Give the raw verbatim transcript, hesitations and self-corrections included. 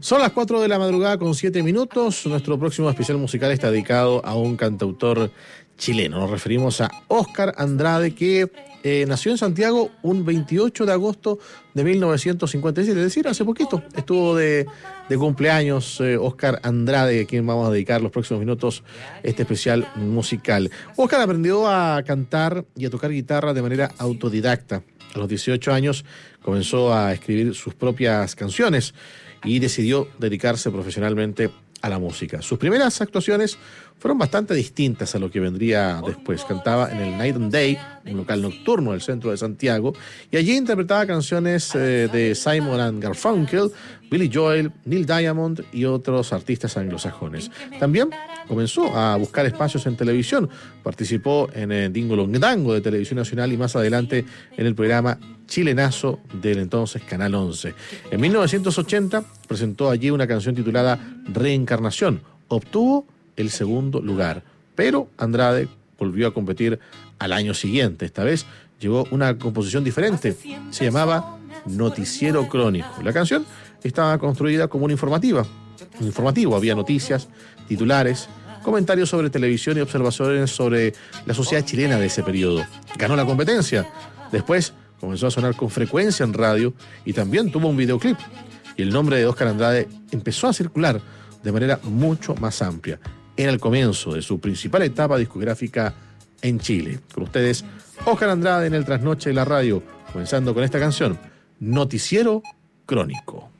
Son las cuatro de la madrugada con siete minutos. Nuestro próximo especial musical está dedicado a un cantautor chileno. Nos referimos a Óscar Andrade, que eh, nació en Santiago un veintiocho de agosto de mil novecientos cincuenta y siete, es decir, hace poquito. Estuvo de, de cumpleaños eh, Óscar Andrade, a quien vamos a dedicar los próximos minutos este especial musical. Óscar aprendió a cantar y a tocar guitarra de manera autodidacta. A los dieciocho años comenzó a escribir sus propias canciones y decidió dedicarse profesionalmente a la música. Sus primeras actuaciones fueron bastante distintas a lo que vendría después. Cantaba en el Night and Day, un local nocturno del centro de Santiago, y allí interpretaba canciones eh, de Simon and Garfunkel, Billy Joel, Neil Diamond y otros artistas anglosajones. También comenzó a buscar espacios en televisión. Participó en el Dingolondango de Televisión Nacional y más adelante en el programa Chilenazo del entonces Canal once. En mil novecientos ochenta presentó allí una canción titulada Reencarnación. Obtuvo el segundo lugar, pero Andrade volvió a competir al año siguiente. Esta vez llegó una composición diferente. Se llamaba Noticiero Crónico. La canción estaba construida como una informativa. Un informativo, había noticias, titulares, comentarios sobre televisión y observaciones sobre la sociedad chilena de ese periodo. Ganó la competencia. Después comenzó a sonar con frecuencia en radio y también tuvo un videoclip. Y el nombre de Óscar Andrade empezó a circular de manera mucho más amplia. Era el comienzo de su principal etapa discográfica en Chile. Con ustedes, Óscar Andrade en el trasnoche de la radio, comenzando con esta canción, Noticiero Crónico.